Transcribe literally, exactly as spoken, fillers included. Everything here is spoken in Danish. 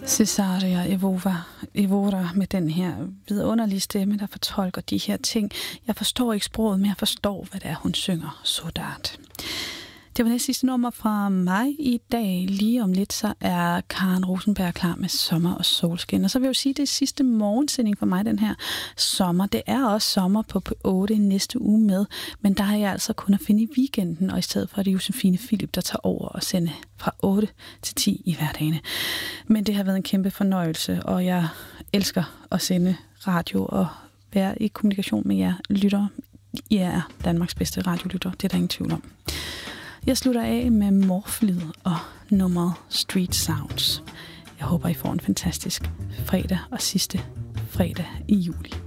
Cesaria Evora, Evora med den her vidunderlige stemme, der fortolker de her ting. Jeg forstår ikke sproget, men jeg forstår, hvad det er, hun synger. Sådart. Det var næste sidste nummer fra mig i dag. Lige om lidt, så er Karen Rosenberg klar med Sommer og Solskin. Og så vil jeg jo sige, at det er sidste morgensending for mig den her sommer. Det er også sommer på P otte næste uge med, men der er jeg altså kun at finde i weekenden, og i stedet for er det Josefine Philip, der tager over og sender fra otte til ti i hverdagene. Men det har været en kæmpe fornøjelse, og jeg elsker at sende radio og være i kommunikation med jer lyttere. I er Danmarks bedste radiolytter, det er der ingen tvivl om. Jeg slutter af med Morflyd og nummeret Street Sounds. Jeg håber, I får en fantastisk fredag og sidste fredag i juli.